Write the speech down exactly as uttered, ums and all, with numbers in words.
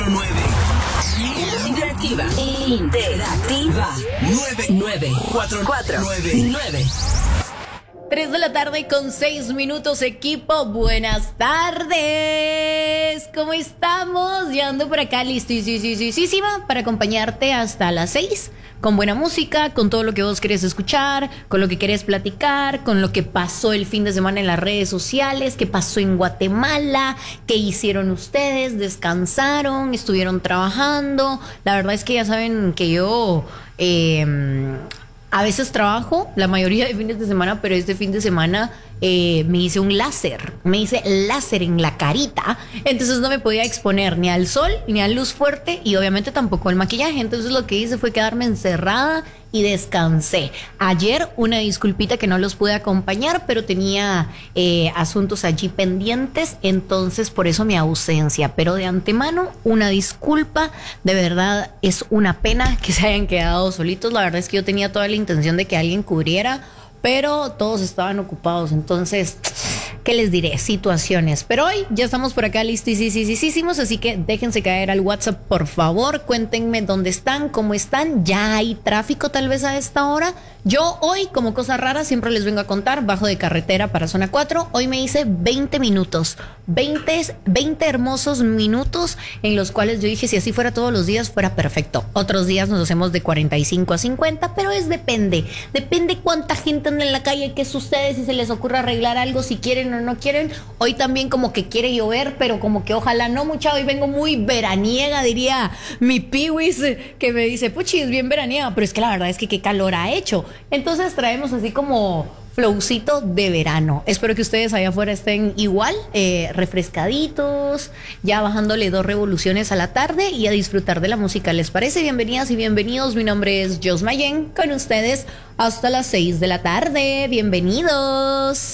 Interactiva. Interactiva. nueve nueve cuatro cuatro nueve nueve. tres de la tarde con seis minutos, equipo. Buenas tardes. ¿Cómo estamos? Ya ando por acá listísima para acompañarte hasta las seis. Con buena música, con todo lo que vos querés escuchar, con lo que querés platicar, con lo que pasó el fin de semana en las redes sociales, qué pasó en Guatemala, qué hicieron ustedes, descansaron, estuvieron trabajando. La verdad es que ya saben que yo eh, a veces trabajo, la mayoría de fines de semana, pero este fin de semana eh, me hice un láser, me hice láser en la carita, entonces no me podía exponer ni al sol, ni a luz fuerte y obviamente tampoco al maquillaje, entonces lo que hice fue quedarme encerrada y descansé. Ayer una disculpita que no los pude acompañar, pero tenía eh, asuntos allí pendientes, entonces por eso mi ausencia, pero de antemano una disculpa, de verdad es una pena que se hayan quedado solitos, la verdad es que yo tenía toda la intención de que alguien cubriera, pero todos estaban ocupados, entonces, ¿qué les diré? Situaciones. Pero hoy ya estamos por acá listísimos, así que déjense caer al WhatsApp, por favor. Cuéntenme dónde están, cómo están. ¿Ya hay tráfico tal vez a esta hora? Yo hoy, como cosa rara, siempre les vengo a contar, bajo de carretera para zona cuatro. Hoy me hice veinte minutos, veinte, veinte hermosos minutos en los cuales yo dije, si así fuera todos los días, fuera perfecto. Otros días nos hacemos de cuarenta y cinco a cincuenta, pero es depende. Depende cuánta gente anda en la calle, qué sucede, si se les ocurre arreglar algo, si quieren o no quieren. Hoy también como que quiere llover, pero como que ojalá no, mucha. Hoy vengo muy veraniega, diría mi piwis, que me dice, puchi, es bien veraniega, pero es que la verdad es que qué calor ha hecho. Entonces traemos así como flowcito de verano. Espero que ustedes allá afuera estén igual, eh, refrescaditos, ya bajándole dos revoluciones a la tarde y a disfrutar de la música. ¿Les parece? Bienvenidas y bienvenidos. Mi nombre es Jos Mayen, con ustedes hasta las seis de la tarde. Bienvenidos.